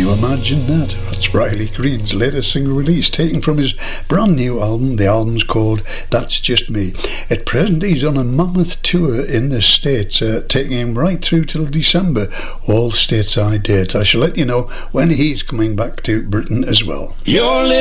you imagine that? That's Riley Green's latest single release, taken from his brand new album. The album's called That's Just Me. At present, he's on a mammoth tour in the States, taking him right through till December, all stateside dates. I shall let you know when he's coming back to Britain as well.